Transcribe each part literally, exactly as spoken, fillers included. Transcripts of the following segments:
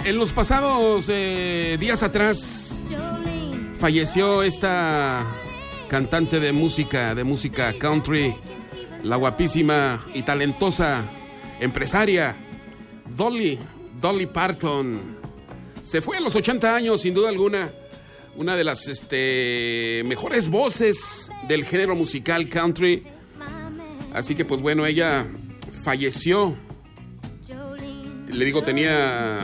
En los pasados eh, días atrás falleció esta cantante de música, de música country, la guapísima y talentosa empresaria Dolly, Dolly Parton. Se fue a los ochenta años, sin duda alguna, una de las este, mejores voces del género musical country. Así que pues bueno, ella falleció. Le digo, tenía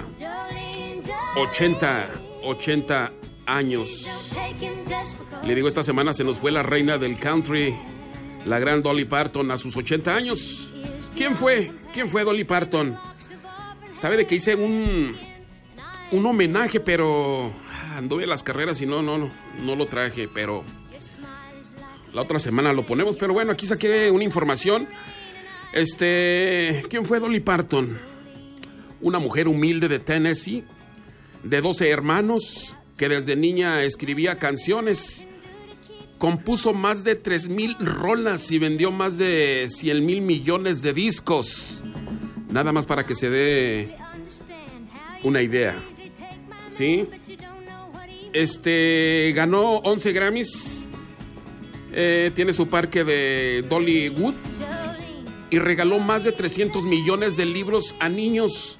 ochenta años. Le digo, esta semana se nos fue la reina del country, la gran Dolly Parton, a sus ochenta años. ¿Quién fue? ¿Quién fue Dolly Parton? Sabe de que hice un, un homenaje, pero anduve en las carreras y no, no, no, no lo traje, pero la otra semana lo ponemos. Pero bueno, aquí saqué una información. Este, ¿quién fue Dolly Parton? Una mujer humilde de Tennessee, de doce hermanos, que desde niña escribía canciones. Compuso más de tres mil rolas y vendió más de cien mil millones de discos. Nada más para que se dé una idea. ¿Sí? Este, ganó once Grammys. Eh, tiene su parque de Dollywood. Y regaló más de trescientos millones de libros a niños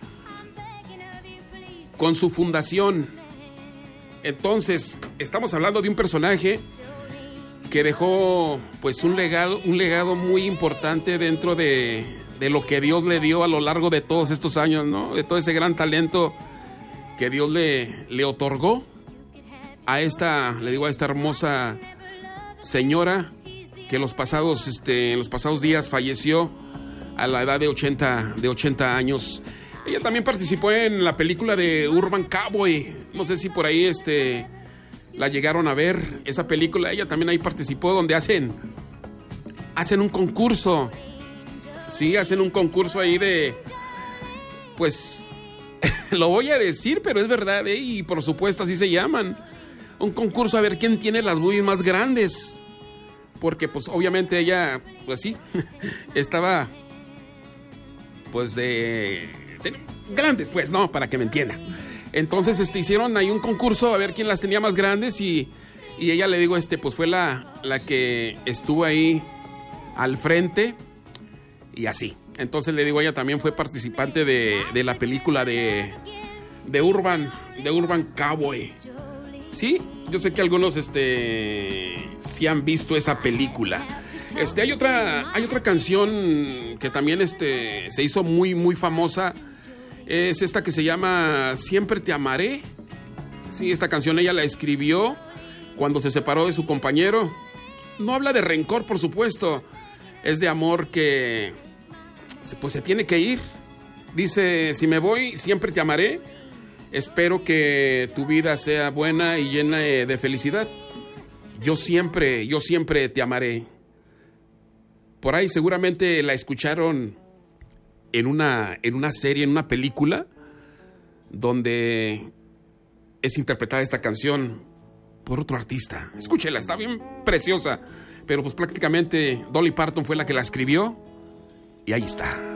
con su fundación. Entonces, estamos hablando de un personaje que dejó pues un legado, un legado muy importante dentro de, de lo que Dios le dio a lo largo de todos estos años, ¿no? De todo ese gran talento que Dios le, le otorgó a esta, le digo, a esta hermosa señora que los pasados, este, en los pasados días falleció a la edad de ochenta, de ochenta años. Ella también participó en la película de Urban Cowboy. No sé si por ahí este, la llegaron a ver, esa película. Ella también ahí participó, donde hacen, hacen un concurso. Sí, hacen un concurso ahí de... Pues, lo voy a decir, pero es verdad, ¿eh? Y por supuesto así se llaman. Un concurso a ver quién tiene las boobies más grandes. Porque pues obviamente ella, pues sí, estaba pues de, de grandes, pues, no, para que me entiendan. Entonces este, hicieron ahí un concurso a ver quién las tenía más grandes y, y ella, le digo, este, pues fue la, la que estuvo ahí al frente y así. Entonces le digo, ella también fue participante de, de la película de, de Urban, de Urban Cowboy. Sí, yo sé que algunos este sí han visto esa película. Este hay otra hay otra canción que también este se hizo muy muy famosa. Es esta que se llama Siempre te amaré. Sí, esta canción ella la escribió cuando se separó de su compañero. No habla de rencor, por supuesto. Es de amor que pues se tiene que ir. Dice, si me voy, siempre te amaré. Espero que tu vida sea buena y llena de felicidad. Yo siempre, yo siempre te amaré. Por ahí seguramente la escucharon en una, en una serie, en una película, donde es interpretada esta canción por otro artista. Escúchela, está bien preciosa. Pero pues prácticamente Dolly Parton fue la que la escribió. Y ahí está.